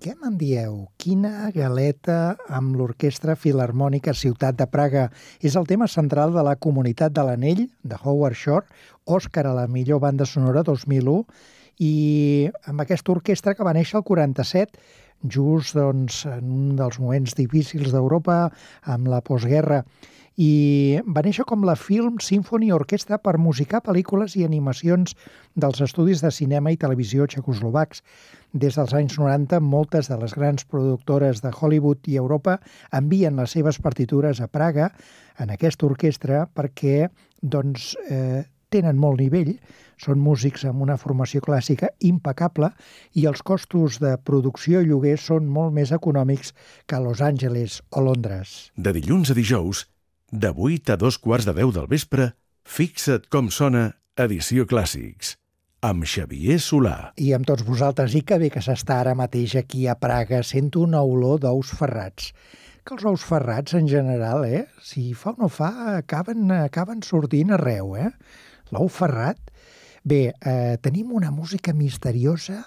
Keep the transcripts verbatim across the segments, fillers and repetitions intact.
què me'n dieu? Quina galeta amb l'Orquestra Filharmònica Ciutat de Praga. És el tema central de La Comunitat de l'Anell, de Howard Shore, Òscar a la millor banda sonora dos mil u, i amb aquesta orquestra que va néixer el quaranta-set, just doncs, en un dels moments difícils d'Europa, amb la postguerra, i va néixer com la Film Symphony Orquestra per musicar pel·lícules i animacions dels estudis de cinema i televisió txecoslovacs. Des dels anys noranta, moltes de les grans productores de Hollywood i Europa envien les seves partitures a Praga, en aquesta orquestra, perquè doncs, eh, tenen molt nivell, són músics amb una formació clàssica impecable i els costos de producció i lloguer són molt més econòmics que a Los Angeles o Londres. De dilluns a dijous, de vuit a dos quarts de deu del vespre, Fixa't com sona, edició Clàssics, amb Xavier Solà. I amb tots vosaltres, i que bé que s'està ara mateix aquí a Praga, sento una olor d'ous ferrats. Que els ous ferrats, en general, eh, si fa o no fa, acaben, acaben sortint arreu, eh? L'ou ferrat. Bé, eh, tenim una música misteriosa.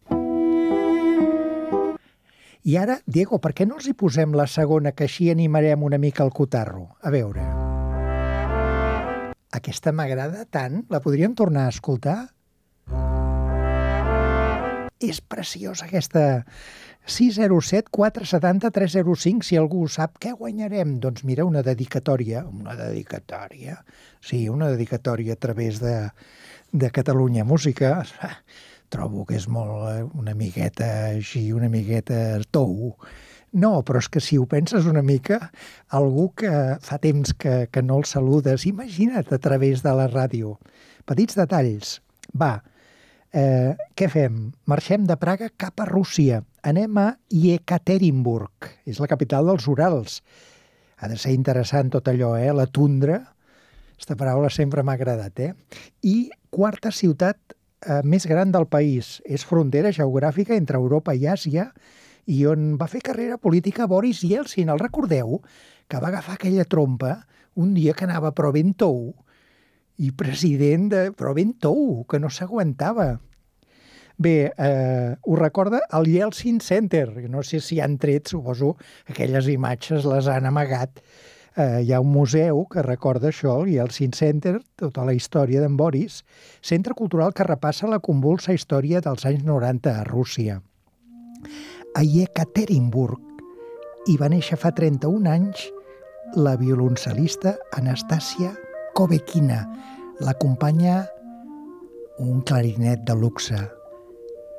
I ara, Diego, per què no els hi posem la segona, que així animarem una mica el cotarro? A veure. Aquesta m'agrada tant. La podríem tornar a escoltar? És preciosa, aquesta. sis zero set quatre set zero tres zero cinc, si algú sap què guanyarem. Doncs mira, una dedicatòria. Una dedicatòria? Sí, una dedicatòria a través de, de Catalunya Música. Trobo que és molt una miqueta així, una miqueta tou. No, però és que si ho penses una mica, algú que fa temps que, que no el saludes, imagina't a través de la ràdio. Petits detalls. Va, eh, què fem? Marxem de Praga cap a Rússia. Anem a Yekaterinburg, és la capital dels Urals. Ha de ser interessant tot allò, eh? La tundra. Aquesta paraula sempre m'ha agradat, eh? I quarta ciutat eh, més gran del país. És frontera geogràfica entre Europa i Àsia i on va fer carrera política Boris Yeltsin. El recordeu? Que va agafar aquella trompa un dia que anava però ben tou i president de... però ben tou, que no s'aguantava. Bé, eh, ho recorda el Yeltsin Center. No sé si han tret, suposo, aquelles imatges les han amagat. Eh, hi ha un museu que recorda això, el Yeltsin Center, tota la història d'en Boris, centre cultural que repassa la convulsa història dels anys noranta a Rússia. A Yekaterinburg hi va néixer fa trenta-un anys la violoncel·lista Anastasia Kovekina. L'acompanya un clarinet de luxe.